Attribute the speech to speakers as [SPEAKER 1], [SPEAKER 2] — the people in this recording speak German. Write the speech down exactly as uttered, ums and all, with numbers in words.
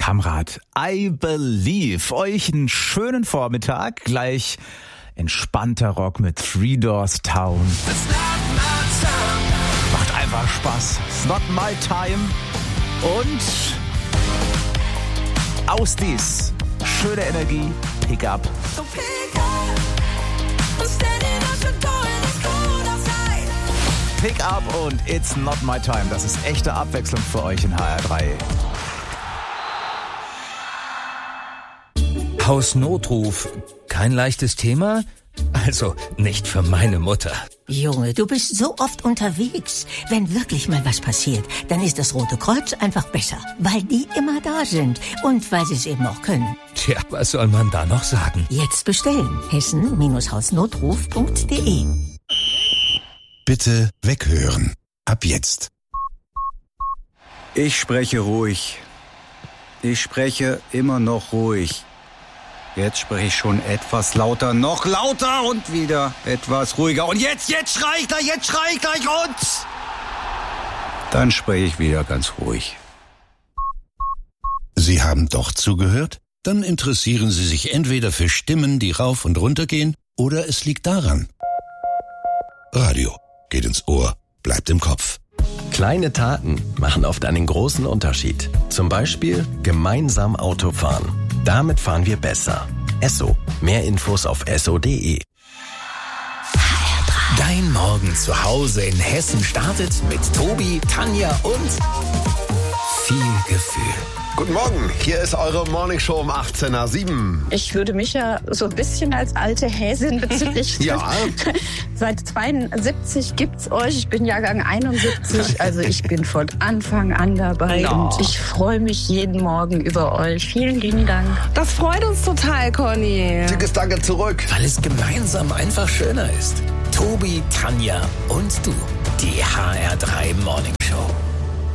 [SPEAKER 1] Kamrat. I Believe. Euch einen schönen Vormittag. Gleich entspannter Rock mit Three Doors Down. Macht einfach Spaß. It's not my time. Und aus dies. Schöne Energie. Pick up. Pick up und It's Not My Time. Das ist echte Abwechslung für euch in H R drei.
[SPEAKER 2] Hausnotruf. Kein leichtes Thema? Also nicht für meine Mutter.
[SPEAKER 3] Junge, du bist so oft unterwegs. Wenn wirklich mal was passiert, dann ist das Rote Kreuz einfach besser. Weil die immer da sind und weil sie es eben auch können.
[SPEAKER 2] Tja, was soll man da noch sagen?
[SPEAKER 3] Jetzt bestellen. hessen Bindestrich hausnotruf punkt de.
[SPEAKER 4] Bitte weghören. Ab jetzt.
[SPEAKER 5] Ich spreche ruhig. Ich spreche immer noch ruhig. Jetzt spreche ich schon etwas lauter, noch lauter und wieder etwas ruhiger. Und jetzt, jetzt schrei ich gleich, jetzt schrei ich gleich und... Dann spreche ich wieder ganz ruhig.
[SPEAKER 4] Sie haben doch zugehört? Dann interessieren Sie sich entweder für Stimmen, die rauf und runter gehen, oder es liegt daran. Radio geht ins Ohr, bleibt im Kopf.
[SPEAKER 6] Kleine Taten machen oft einen großen Unterschied. Zum Beispiel gemeinsam Auto fahren. Damit fahren wir besser. Esso. Mehr Infos auf esso punkt de.
[SPEAKER 2] Dein Morgen zu Hause in Hessen startet mit Tobi, Tanja und viel Gefühl.
[SPEAKER 7] Guten Morgen, hier ist eure Morningshow um achtzehn Uhr sieben.
[SPEAKER 8] Ich würde mich ja so ein bisschen als alte Häsin bezüglich.
[SPEAKER 7] Ja.
[SPEAKER 8] Seit zweiundsiebzig gibt's euch. Ich bin Jahrgang einundsiebzig, also ich bin von Anfang an dabei
[SPEAKER 7] No.
[SPEAKER 8] und ich freue mich jeden Morgen über euch. Vielen lieben Dank.
[SPEAKER 9] Das freut uns total, Conny.
[SPEAKER 7] Dickes Danke zurück.
[SPEAKER 2] Weil es gemeinsam einfach schöner ist. Tobi, Tanja und du. Die H R drei Morning Show.